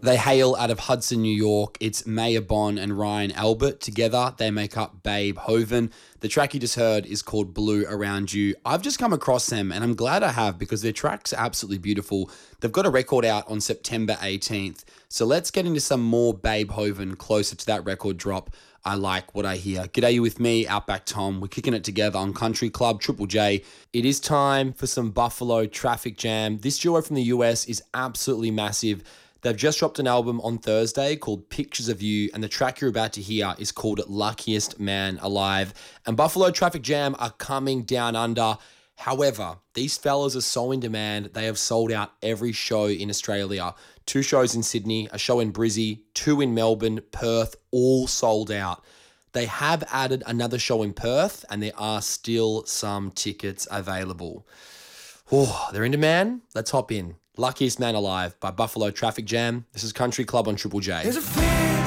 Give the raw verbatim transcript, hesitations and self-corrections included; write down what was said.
They hail out of Hudson, New York. It's Maya Bond and Ryan Albert. Together, they make up Babe Hoven. The track you just heard is called Blue Around You. I've just come across them, and I'm glad I have because their tracks are absolutely beautiful. They've got a record out on September eighteenth. So let's get into some more Babe Hoven closer to that record drop. I like what I hear. G'day, you with me, Outback Tom. We're kicking it together on Country Club Triple J. It is time for some Buffalo Traffic Jam. This duo from the U S is absolutely massive. They've just dropped an album on Thursday called Pictures of You, and the track you're about to hear is called Luckiest Man Alive. And Buffalo Traffic Jam are coming down under. However, these fellas are so in demand, they have sold out every show in Australia. Two shows in Sydney, a show in Brizzy, two in Melbourne, Perth, all sold out. They have added another show in Perth, and there are still some tickets available. Oh, they're in demand? Let's hop in. Luckiest Man Alive by Buffalo Traffic Jam. This is Country Club on Triple J.